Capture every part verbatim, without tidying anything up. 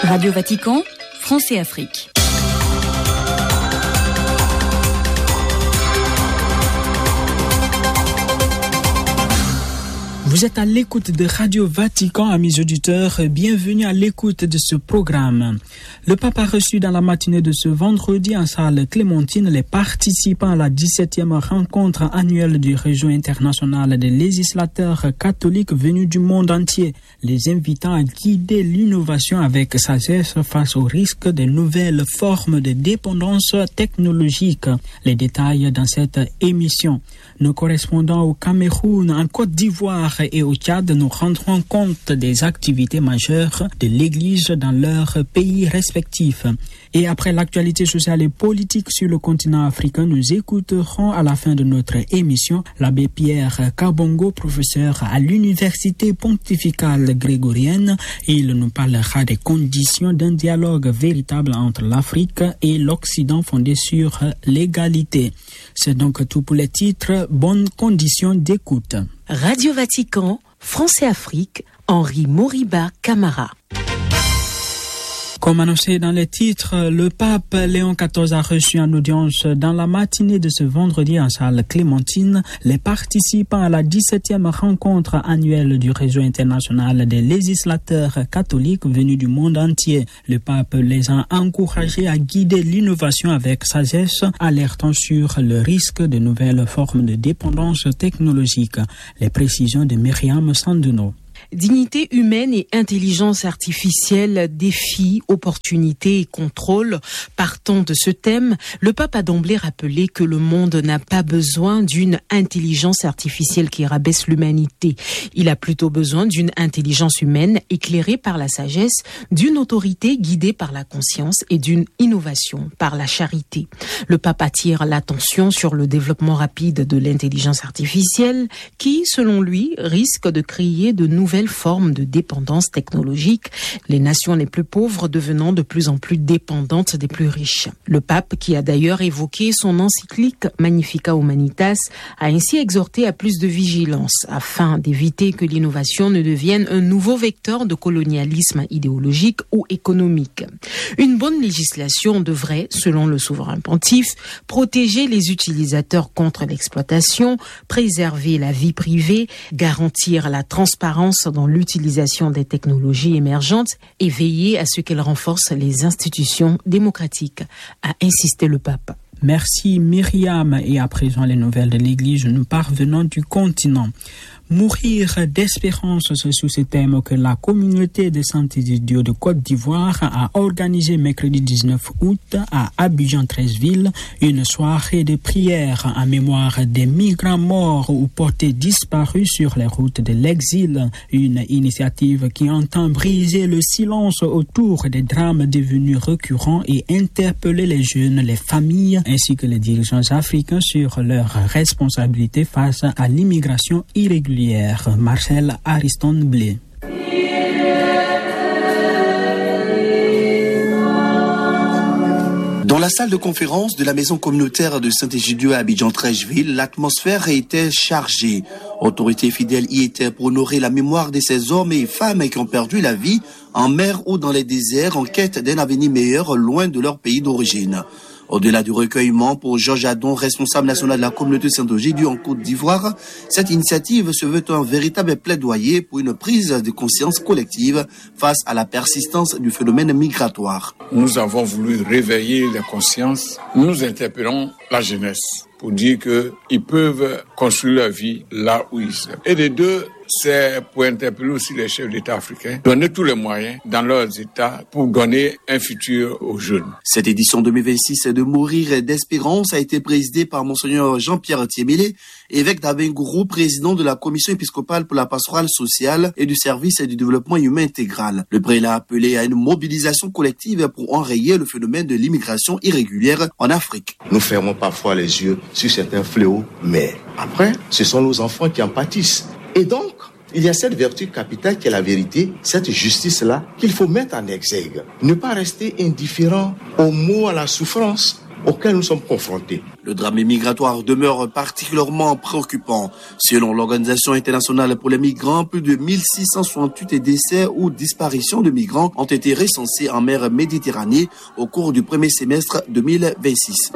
Radio Vatican, France et Afrique. Vous êtes à l'écoute de Radio Vatican, amis auditeurs. Bienvenue à l'écoute de ce programme. Le pape a reçu dans la matinée de ce vendredi en salle Clémentine les participants à la dix-septième rencontre annuelle du réseau international des législateurs catholiques venus du monde entier, les invitant à guider l'innovation avec sagesse face au risque de nouvelles formes de dépendance technologique. Les détails dans cette émission. Nos correspondants au Cameroun, en Côte d'Ivoire et au Tchad nous rendront compte des activités majeures de l'Église dans leurs pays respectifs. Et après l'actualité sociale et politique sur le continent africain, nous écouterons à la fin de notre émission l'abbé Pierre Kabongo, professeur à l'Université pontificale grégorienne. Il nous parlera des conditions d'un dialogue véritable entre l'Afrique et l'Occident fondé sur l'égalité. C'est donc tout pour les titres. Bonnes conditions d'écoute. Radio Vatican, France et Afrique, Henri Moriba Camara. Comme annoncé dans les titres, le pape Léon quatorze a reçu en audience dans la matinée de ce vendredi en salle Clémentine les participants à la dix-septième rencontre annuelle du réseau international des législateurs catholiques venus du monde entier. Le pape les a encouragés à guider l'innovation avec sagesse, alertant sur le risque de nouvelles formes de dépendance technologique. Les précisions de Myriam Sandeno. Dignité humaine et intelligence artificielle, défis, opportunités et contrôle. Partant de ce thème, le pape a d'emblée rappelé que le monde n'a pas besoin d'une intelligence artificielle qui rabaisse l'humanité. Il a plutôt besoin d'une intelligence humaine éclairée par la sagesse, d'une autorité guidée par la conscience et d'une innovation par la charité. Le pape attire l'attention sur le développement rapide de l'intelligence artificielle qui, selon lui, risque de créer de nouvelles formes de dépendance technologique, les nations les plus pauvres devenant de plus en plus dépendantes des plus riches. Le pape, qui a d'ailleurs évoqué son encyclique Magnificat Humanitas, a ainsi exhorté à plus de vigilance afin d'éviter que l'innovation ne devienne un nouveau vecteur de colonialisme idéologique ou économique. Une bonne législation devrait, selon le souverain pontife, protéger les utilisateurs contre l'exploitation, préserver la vie privée, garantir la transparence dans l'utilisation des technologies émergentes et veiller à ce qu'elles renforcent les institutions démocratiques, a insisté le pape. Merci Myriam. Et à présent les nouvelles de l'Église, nous parvenons du continent. Mourir d'espérance, c'est sous ce thème que la communauté de Saint-Egidio de Côte d'Ivoire a organisé mercredi dix-neuf août à Abidjan-Treichville une soirée de prière en mémoire des migrants morts ou portés disparus sur les routes de l'exil. Une initiative qui entend briser le silence autour des drames devenus récurrents et interpeller les jeunes, les familles ainsi que les dirigeants africains sur leurs responsabilités face à l'immigration irrégulière. Marcel Ariston Blé. Dans la salle de conférence de la maison communautaire de Saint-Egidio à Abidjan-Treichville, l'atmosphère était chargée. Autorités fidèles y étaient pour honorer la mémoire de ces hommes et femmes qui ont perdu la vie en mer ou dans les déserts en quête d'un avenir meilleur loin de leur pays d'origine. Au-delà du recueillement, pour Georges Adon, responsable national de la communauté Saint-Egidio en Côte d'Ivoire, cette initiative se veut un véritable plaidoyer pour une prise de conscience collective face à la persistance du phénomène migratoire. Nous avons voulu réveiller les consciences. Nous interpellons la jeunesse pour dire qu'ils peuvent construire leur vie là où ils sont. Et les deux, c'est pour interpeller aussi les chefs d'État africains, donner tous les moyens dans leurs États pour donner un futur aux jeunes. Cette édition deux mille vingt-six de Mourir d'espérance a été présidée par Monseigneur Jean-Pierre Thiemélé, évêque d'Abengourou, président de la Commission épiscopale pour la pastorale sociale et du service et du développement humain intégral. Le prélat a appelé à une mobilisation collective pour enrayer le phénomène de l'immigration irrégulière en Afrique. Nous fermons parfois les yeux sur certains fléaux, mais après, ce sont nos enfants qui en pâtissent. Et donc, il y a cette vertu capitale qui est la vérité, cette justice-là qu'il faut mettre en exergue. Ne pas rester indifférent aux maux, à la souffrance, auxquels nous sommes confrontés. Le drame migratoire demeure particulièrement préoccupant. Selon l'Organisation internationale pour les migrants, plus de mille six cent soixante-huit décès ou disparitions de migrants ont été recensés en mer Méditerranée au cours du premier semestre deux mille vingt-six.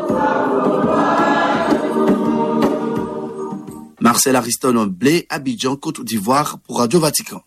Marcel Ariston Blé, Abidjan, Côte d'Ivoire pour Radio Vatican.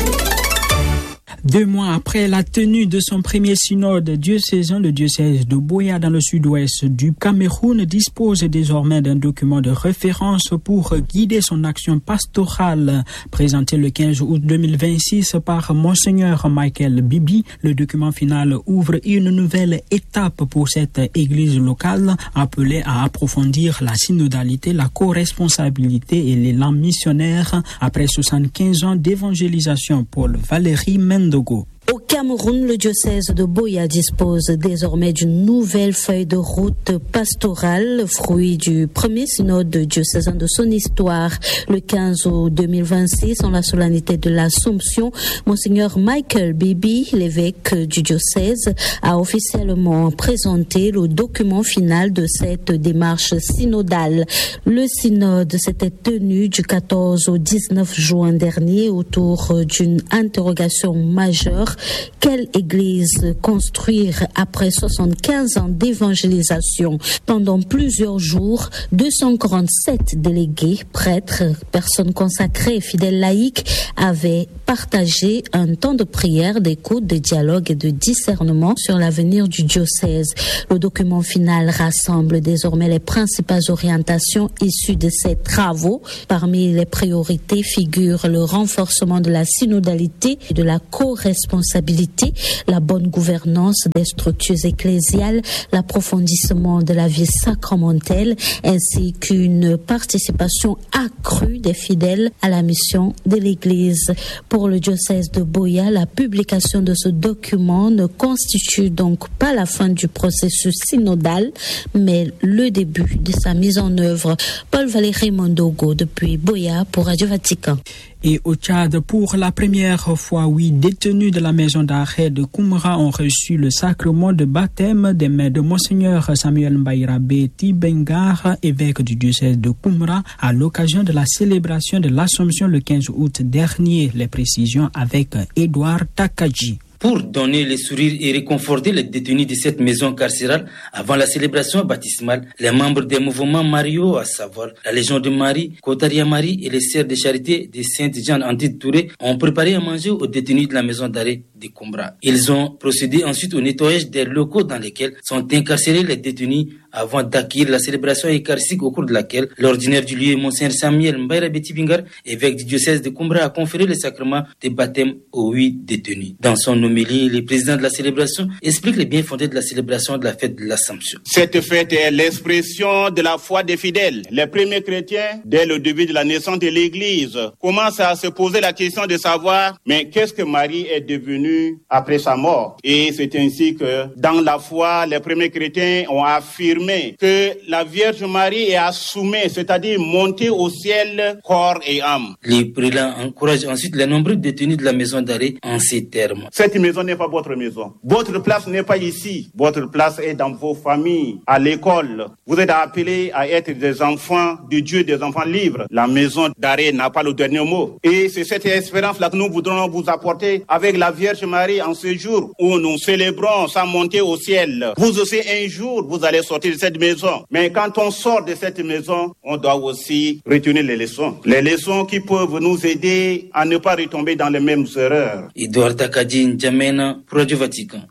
Deux mois après la tenue de son premier synode diocésain, le diocèse de Buea dans le sud-ouest du Cameroun dispose désormais d'un document de référence pour guider son action pastorale. Présenté le quinze août deux mille vingt-six par Monseigneur Michael Bibi, le document final ouvre une nouvelle étape pour cette église locale appelée à approfondir la synodalité, la co-responsabilité et l'élan missionnaire après soixante-quinze ans d'évangélisation. Paul Valéry Mendogo. Au Cameroun, le diocèse de Buea dispose désormais d'une nouvelle feuille de route pastorale, fruit du premier synode diocésain de son histoire. Le quinze août deux mille vingt-six, en la solennité de l'Assomption, Monseigneur Michael Bibi, l'évêque du diocèse, a officiellement présenté le document final de cette démarche synodale. Le synode s'était tenu du quatorze au dix-neuf juin dernier autour d'une interrogation majeure. Quelle église construire après soixante-quinze ans d'évangélisation? Pendant plusieurs jours, deux cent quarante-sept délégués, prêtres, personnes consacrées et fidèles laïcs avaient partagé un temps de prière, d'écoute, de dialogue et de discernement sur l'avenir du diocèse. Le document final rassemble désormais les principales orientations issues de ces travaux. Parmi les priorités figurent le renforcement de la synodalité et de la co-responsabilité, la bonne gouvernance des structures ecclésiales, l'approfondissement de la vie sacramentelle, ainsi qu'une participation accrue des fidèles à la mission de l'Église. Pour le diocèse de Buea, la publication de ce document ne constitue donc pas la fin du processus synodal, mais le début de sa mise en œuvre. Paul Valéry Mendogo depuis Buea pour Radio Vatican. Et au Tchad, pour la première fois, huit détenus de la maison d'arrêt de Koumra ont reçu le sacrement de baptême des mains de Monseigneur Samuel Mbaïrabé Tibengar, évêque du diocèse de Koumra, à l'occasion de la célébration de l'Assomption le quinze août dernier. Les précisions avec Edouard Takadji. Pour donner le sourire et réconforter les détenus de cette maison carcérale avant la célébration baptismale, les membres des mouvements Mario, à savoir la Légion de Marie, Kotaria Marie et les Sœurs de Charité de Sainte-Jeanne-Antide Touré, ont préparé à manger aux détenus de la maison d'arrêt de Koumra. Ils ont procédé ensuite au nettoyage des locaux dans lesquels sont incarcérés les détenus avant d'accueillir la célébration eucharistique au cours de laquelle l'ordinaire du lieu, Monseigneur Samuel Mbaïrabé Tibengar, évêque du diocèse de Koumra, a conféré le sacrement de baptême aux huit détenus. Dans son homélie, le président de la célébration explique les biens fondés de la célébration de la fête de l'Assomption. Cette fête est l'expression de la foi des fidèles. Les premiers chrétiens, dès le début de la naissance de l'Église, commencent à se poser la question de savoir, mais qu'est-ce que Marie est devenue après sa mort? Et c'est ainsi que, dans la foi, les premiers chrétiens ont affirmé que la Vierge Marie est assumée, c'est-à-dire montée au ciel, corps et âme. Le prélat encourage ensuite les nombreux détenus de la maison d'arrêt en ces termes. Cette maison n'est pas votre maison. Votre place n'est pas ici. Votre place est dans vos familles, à l'école. Vous êtes appelés à être des enfants de Dieu, des enfants libres. La maison d'arrêt n'a pas le dernier mot. Et c'est cette espérance-là que nous voudrons vous apporter avec la Vierge Marie en ce jour où nous célébrons sa montée au ciel. Vous aussi, un jour, vous allez sortir de cette maison. Mais quand on sort de cette maison, on doit aussi retenir les leçons. Les leçons qui peuvent nous aider à ne pas retomber dans les mêmes erreurs. Edouard Takadji N'Djamena pour Radio Vatican.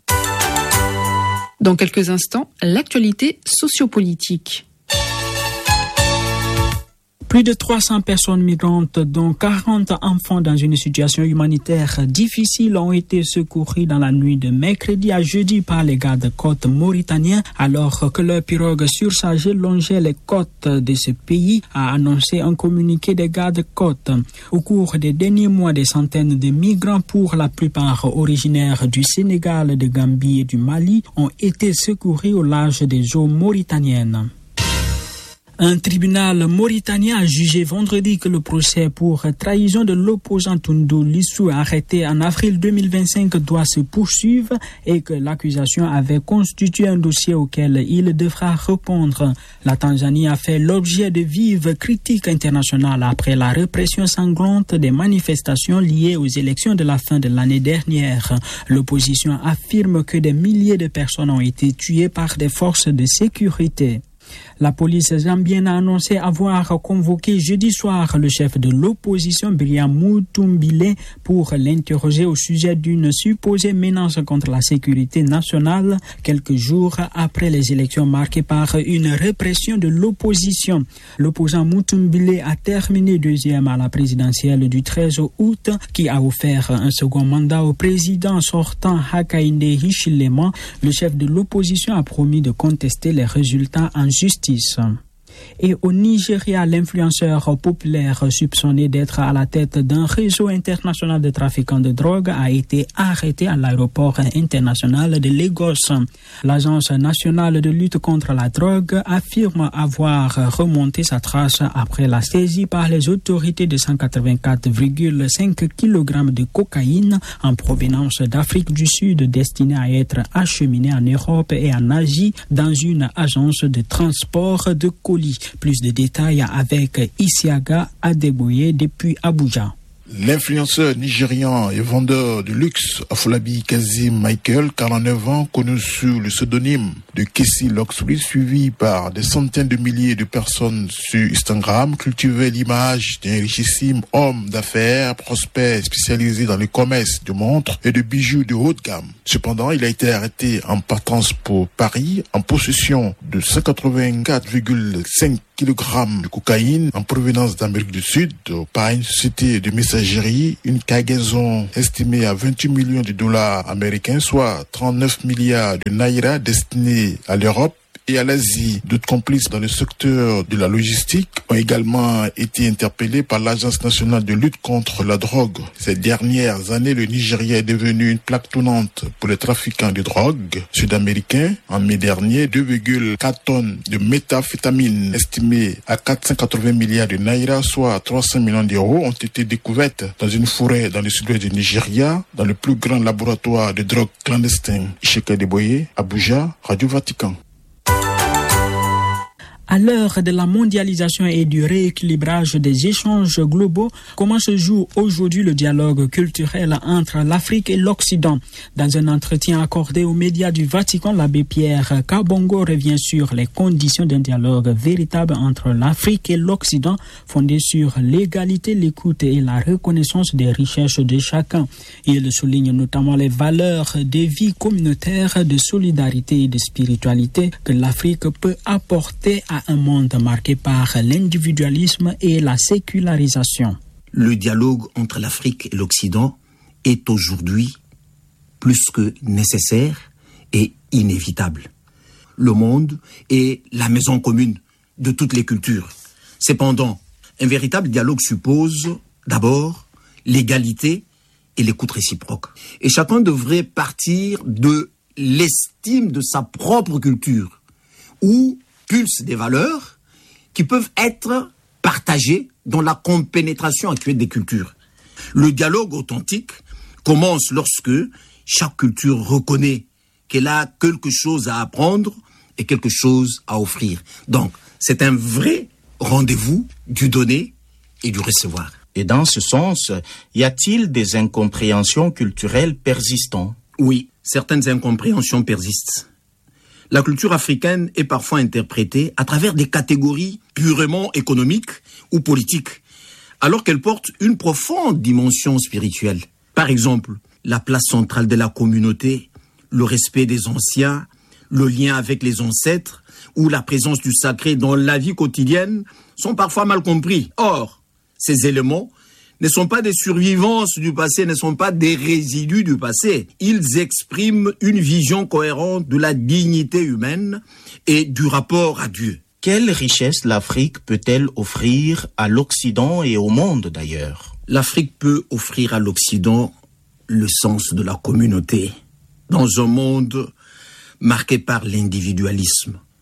Dans quelques instants, l'actualité sociopolitique. Plus de trois cents personnes migrantes, dont quarante enfants dans une situation humanitaire difficile, ont été secourues dans la nuit de mercredi à jeudi par les gardes-côtes mauritaniens, alors que leur pirogue surchargée longeait les côtes de ce pays, a annoncé un communiqué des gardes-côtes. Au cours des derniers mois, des centaines de migrants, pour la plupart originaires du Sénégal, de Gambie et du Mali, ont été secourus au large des eaux mauritaniennes. Un tribunal mauritanien a jugé vendredi que le procès pour trahison de l'opposant Tundu Lissu arrêté en avril deux mille vingt-cinq doit se poursuivre et que l'accusation avait constitué un dossier auquel il devra répondre. La Tanzanie a fait l'objet de vives critiques internationales après la répression sanglante des manifestations liées aux élections de la fin de l'année dernière. L'opposition affirme que des milliers de personnes ont été tuées par des forces de sécurité. La police zambienne a annoncé avoir convoqué jeudi soir le chef de l'opposition, Brian Mutumbile, pour l'interroger au sujet d'une supposée menace contre la sécurité nationale, quelques jours après les élections marquées par une répression de l'opposition. L'opposant Mutumbile a terminé deuxième à la présidentielle du treize août, qui a offert un second mandat au président sortant Hakainde Hichilema. Le chef de l'opposition a promis de contester les résultats en justice. Et au Nigeria, l'influenceur populaire soupçonné d'être à la tête d'un réseau international de trafiquants de drogue a été arrêté à l'aéroport international de Lagos. L'Agence nationale de lutte contre la drogue affirme avoir remonté sa trace après la saisie par les autorités de cent quatre-vingt-quatre virgule cinq kilogrammes de cocaïne en provenance d'Afrique du Sud destinée à être acheminée en Europe et en Asie dans une agence de transport de colis. Plus de détails avec Isiaga Adeboye depuis Abuja. L'influenceur nigérian et vendeur de luxe Afolabi Kazim Michael, quarante-neuf ans, connu sous le pseudonyme de Kessie Luxury, suivi par des centaines de milliers de personnes sur Instagram, cultivait l'image d'un richissime homme d'affaires prospère spécialisé dans le commerce de montres et de bijoux de haute gamme. Cependant, il a été arrêté en partance pour Paris en possession de cent quatre-vingt-quatre virgule cinq kilogrammes de cocaïne en provenance d'Amérique du Sud par une société de messagerie, une cargaison estimée à vingt-huit millions de dollars américains, soit trente-neuf milliards de naira destinés à l'Europe et à l'Asie. D'autres complices dans le secteur de la logistique ont également été interpellés par l'Agence nationale de lutte contre la drogue. Ces dernières années, le Nigeria est devenu une plaque tournante pour les trafiquants de drogue sud-américains. En mai dernier, deux virgule quatre tonnes de méthamphétamine estimées à quatre cent quatre-vingts milliards de naira, soit trois cents millions d'euros, ont été découvertes dans une forêt dans le sud-ouest du Nigeria, dans le plus grand laboratoire de drogue clandestin. Isheka Deboye, Abuja, Radio Vatican. À l'heure de la mondialisation et du rééquilibrage des échanges globaux, comment se joue aujourd'hui le dialogue culturel entre l'Afrique et l'Occident? Dans un entretien accordé aux médias du Vatican, l'abbé Pierre Kabongo revient sur les conditions d'un dialogue véritable entre l'Afrique et l'Occident, fondé sur l'égalité, l'écoute et la reconnaissance des richesses de chacun. Il souligne notamment les valeurs de vie communautaire, de solidarité et de spiritualité que l'Afrique peut apporter à un monde marqué par l'individualisme et la sécularisation. Le dialogue entre l'Afrique et l'Occident est aujourd'hui plus que nécessaire et inévitable. Le monde est la maison commune de toutes les cultures. Cependant, un véritable dialogue suppose d'abord l'égalité et l'écoute réciproque. Et chacun devrait partir de l'estime de sa propre culture, où pulsent des valeurs qui peuvent être partagées dans la compénétration actuelle des cultures. Le dialogue authentique commence lorsque chaque culture reconnaît qu'elle a quelque chose à apprendre et quelque chose à offrir. Donc, c'est un vrai rendez-vous du donner et du recevoir. Et dans ce sens, y a-t-il des incompréhensions culturelles persistantes? Oui, certaines incompréhensions persistent. La culture africaine est parfois interprétée à travers des catégories purement économiques ou politiques, alors qu'elle porte une profonde dimension spirituelle. Par exemple, la place centrale de la communauté, le respect des anciens, le lien avec les ancêtres ou la présence du sacré dans la vie quotidienne sont parfois mal compris. Or, ces éléments ne sont pas des survivances du passé, ne sont pas des résidus du passé. Ils expriment une vision cohérente de la dignité humaine et du rapport à Dieu. Quelle richesse l'Afrique peut-elle offrir à l'Occident et au monde d'ailleurs? L'Afrique peut offrir à l'Occident le sens de la communauté dans un monde marqué par l'individualisme.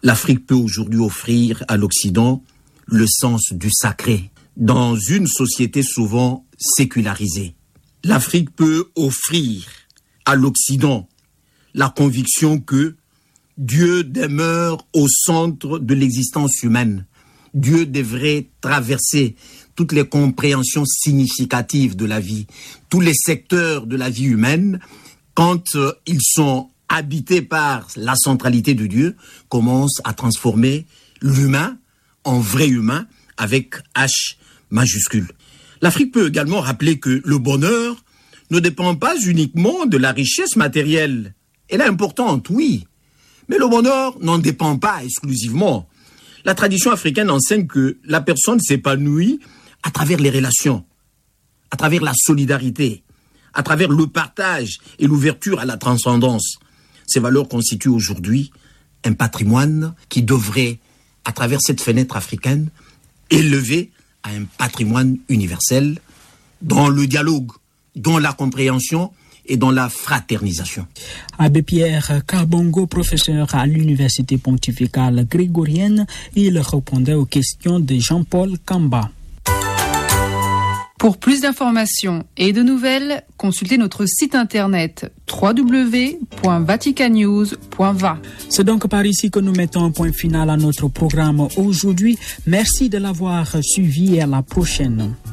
L'Afrique peut aujourd'hui offrir à l'Occident le sens du sacré dans une société souvent sécularisée. L'Afrique peut offrir à l'Occident la conviction que Dieu demeure au centre de l'existence humaine. Dieu devrait traverser toutes les compréhensions significatives de la vie, tous les secteurs de la vie humaine, quand euh, ils sont habités par la centralité de Dieu, commencent à transformer l'humain en vrai humain avec H majuscule. L'Afrique peut également rappeler que le bonheur ne dépend pas uniquement de la richesse matérielle. Elle est importante, oui, mais le bonheur n'en dépend pas exclusivement. La tradition africaine enseigne que la personne s'épanouit à travers les relations, à travers la solidarité, à travers le partage et l'ouverture à la transcendance. Ces valeurs constituent aujourd'hui un patrimoine qui devrait, à travers cette fenêtre africaine, élever à un patrimoine universel dans le dialogue, dans la compréhension et dans la fraternisation. Abbé Pierre Kabongo, professeur à l'Université pontificale grégorienne, il répondait aux questions de Jean-Paul Kamba. Pour plus d'informations et de nouvelles, consultez notre site internet w w w point vatican news point v a. C'est donc par ici que nous mettons un point final à notre programme aujourd'hui. Merci de l'avoir suivi et à la prochaine.